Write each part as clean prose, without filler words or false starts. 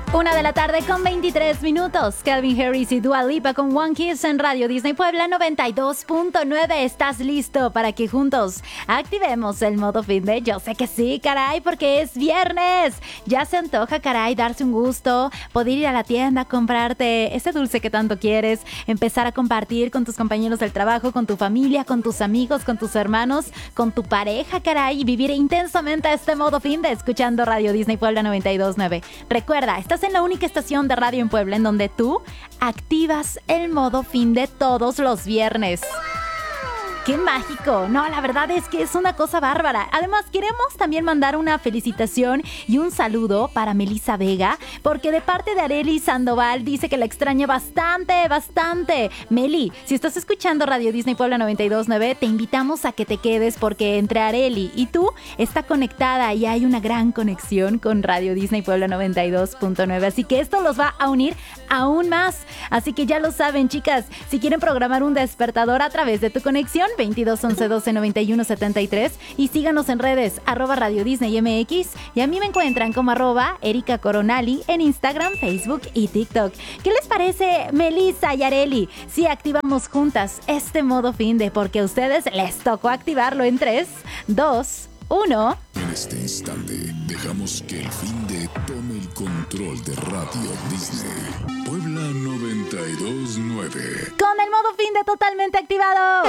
1 de la tarde con 23 minutos. Calvin Harris y Dua Lipa con One Kiss en Radio Disney Puebla 92.9. ¿Estás listo para que juntos activemos el modo fin de? Yo sé que sí, caray, porque es viernes. Ya se antoja, caray, darse un gusto, poder ir a la tienda, comprarte ese dulce que tanto quieres, empezar a compartir con tus compañeros del trabajo, con tu familia, con tus amigos, con tus hermanos, con tu pareja, caray, y vivir intensamente este modo fin de escuchando Radio Disney Puebla 92.9. Recuerda, estás en la única estación de radio en Puebla en donde tú activas el modo fin de todos los viernes. ¡Qué mágico! No, la verdad es que es una cosa bárbara. Además, queremos también mandar una felicitación y un saludo para Melissa Vega, porque de parte de Areli Sandoval dice que la extraña bastante, bastante. Meli, si estás escuchando Radio Disney Puebla 92.9, te invitamos a que te quedes porque entre Areli y tú está conectada y hay una gran conexión con Radio Disney Puebla 92.9. Así que esto los va a unir aún más. Así que ya lo saben, chicas, si quieren programar un despertador a través de tu conexión, 22 11 12 91 73, y síganos en redes @Radio Disney MX, y a mí me encuentran como @Erika Coronali en Instagram, Facebook y TikTok. ¿Qué les parece, Melissa y Areli, si activamos juntas este modo fin de? Porque a ustedes les tocó activarlo en 3, 2, 1. En este instante dejamos que el fin de tome el control de Radio Disney Puebla 92.9. Con el modo fin de totalmente activado.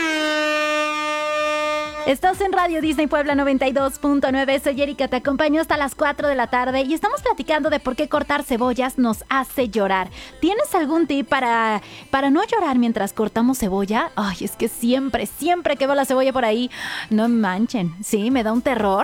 Estás en Radio Disney Puebla 92.9, soy Erika, te acompaño hasta las 4 de la tarde y estamos platicando de por qué cortar cebollas nos hace llorar. ¿Tienes algún tip para no llorar mientras cortamos cebolla? Ay, es que siempre que veo la cebolla por ahí, no me manchen, sí, me da un terror.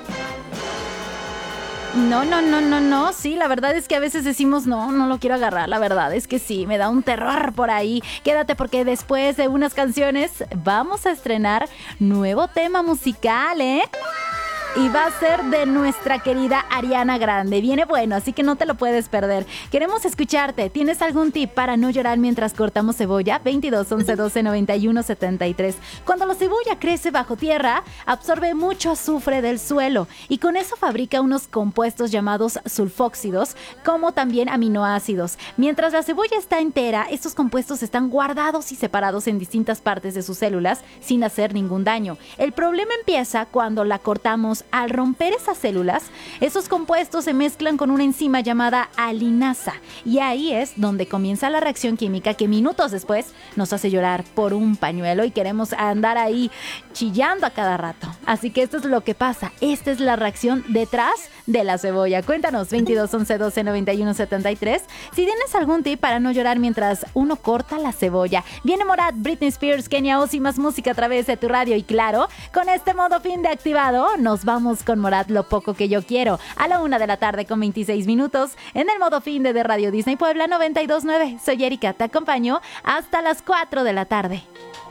No, sí, la verdad es que a veces decimos no lo quiero agarrar, la verdad es que sí, me da un terror por ahí. Quédate porque después de unas canciones vamos a estrenar nuevo tema musical, y va a ser de nuestra querida Ariana Grande. Viene bueno, así que no te lo puedes perder. Queremos escucharte. ¿Tienes algún tip para no llorar mientras cortamos cebolla? 22 11 12 91 73. Cuando la cebolla crece bajo tierra, absorbe mucho azufre del suelo y con eso fabrica unos compuestos llamados sulfóxidos, como también aminoácidos. Mientras la cebolla está entera, estos compuestos están guardados y separados en distintas partes de sus células sin hacer ningún daño. El problema empieza cuando la cortamos. Al romper esas células, esos compuestos se mezclan con una enzima llamada alinasa y ahí es donde comienza la reacción química que minutos después nos hace llorar por un pañuelo y queremos andar ahí chillando a cada rato. Así que esto es lo que pasa, esta es la reacción detrás de la cebolla. Cuéntanos, 22 11 12 91 73, si tienes algún tip para no llorar mientras uno corta la cebolla. Viene Morat, Britney Spears, Kenia Oz y más música a través de tu radio y claro, con este modo fin de activado, nos vamos con Morat, Lo Poco Que Yo Quiero, a la 1 de la tarde con 26 minutos, en el modo fin de Radio Disney Puebla 92.9. Soy Erika, te acompaño hasta las 4 de la tarde.